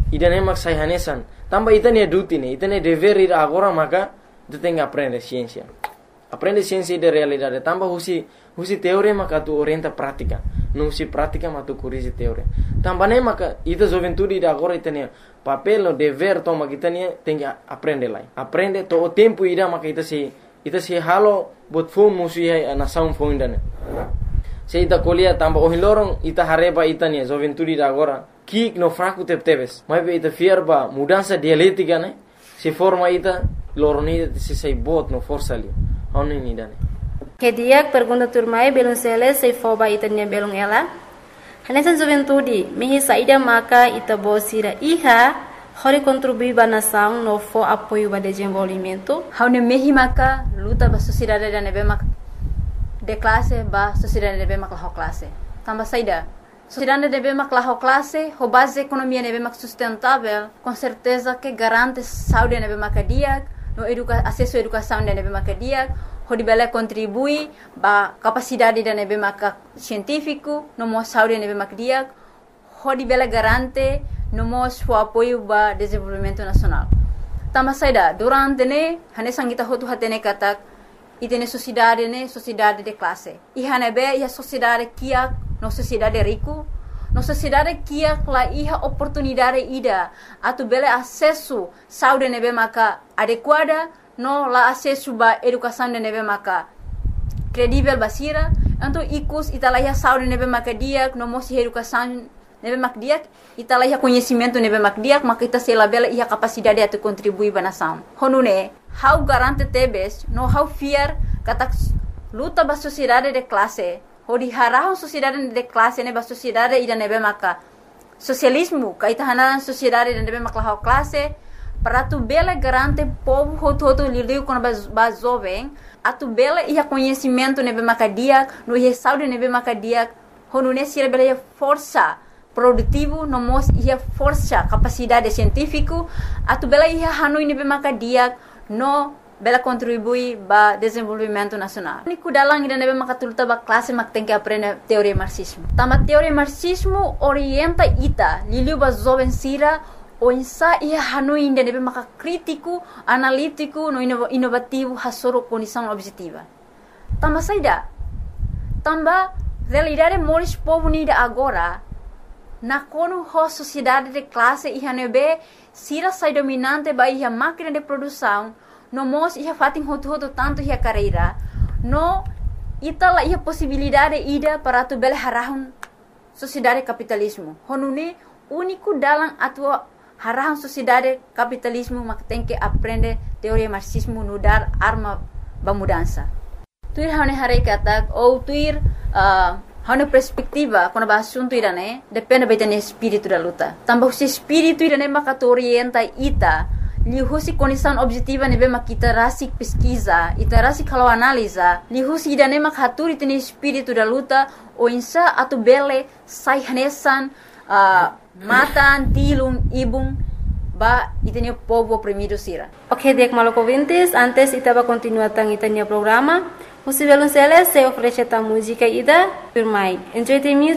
idane mak sai hanesan tamba itane duty ne itane dever ir agora maka tu tem que aprender ciência de realidade tamba husi teoria maka tu orienta prática não se prática mas tu corrige teoria tamba ne maka ita juventude ida agora itane papel o dever toma kita ne tem que aprender lá aprende to o tempo ida maka ita se halo bot phone musuh na sound phone dane se ita kolia tamba o hilorong ita hareba ita ne juventude ida agora kik no fraco teves mas ita fierba mudança dialética né se forma ita loroni se sei bot no força ali oni ni dane que dia pergunta turmai belum sele sei foba ita ne belum ela hanesan juventude mehi saída maka ita bosira iha hori contribuir ba nação no fo apoio ba desenvolvimento haune mehi maka luta ba sociedade da nebe maka de classe ba sociedade nebe maka ho classe tamba saída sociedade nebe maka ho classe ho base economia nebe maka sustentável com certeza que garante saúde nebe maka dia no acesso à educação nebe maka dia ho dibela contribui ba capacidade da nebe maka científico no mo saúde nebe maka dia ho dibela garante no mos fo apoio ba desenvolvimento nacional tama saida durante ne hane sangita hotu hatene katak itene sociedade de classe e hanebe ia sociedade kia no sociedade rico no sociedade kia la iha oportunidade ida atu bele acesso saúde nebe maka adequada no la acesso ba educação nebe maka credível basira então ikus italaiha saúde nebe maka dia no mos educação nebe mak dia ita lah conhecimento nebe mak dia maka ita sela bela ia capacidade atu contribuir ba nação honune how garante tebes no how fear katak luta ba sociedade de classe hodi harahon sociedade de classe ne ba sociedade ida nebe maka socialismo ka ita hanan sociedade de nebe maka how classe para tu bela garante povo hoto liu com ba jovem atu bela ia conhecimento nebe maka dia no ia saúde nebe maka dia honune sira bela força produtivo no mos ia força capacidade científico atu bela ia hanoi nebe maka dia no bela contribui ba desenvolvimento nacional ni kudalang ida nebe maka tulta ba classe mak tem que aprender teoria marxismo tama teoria marxismo orienta ita liliu ba jovem sira o insa ia hanoi ida nebe maka crítico analítico no inovativo hasoro condição objetiva tama saida tamba realidade moris povo nida agora na kono ho sociedade de classe e hanebe sira sai dominante ba ia máquina de produção no mos ia fatin hoto tanto ia carreira no itala ia possibilidade ida para tu bele harahun sociedade capitalismo honune único dalam atua harahun sociedade capitalismo mak tem que aprender teoria marxismo no dar arma ba mudança tuir hane hare katak ou tuir hane perspectiva quando ba assunto irane depende betene espírito da luta tambah se espírito irane maka orienta ita li husi condição objetiva nebe makita rasik pesquisa ita rasik kalau analisa li husi irane maka haturi tene espírito da luta o insa atu bele sai hanesan matan tilung ibung ba itene povo oprimido sira. Ok, dek maloko ouvintes, antes itaba continuar tang itanya programa. Você vai se oferecer a música ida, firmai. Enjoy the music.